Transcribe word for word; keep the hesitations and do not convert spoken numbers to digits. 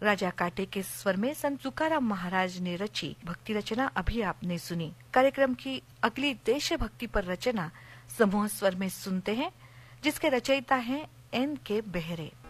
राजा काटे के स्वर में संत तुकाराम महाराज ने रची भक्ति रचना अभी आपने सुनी। कार्यक्रम की अगली देशभक्ति पर रचना समूह स्वर में सुनते हैं, जिसके रचयिता हैं एन के बेहरे।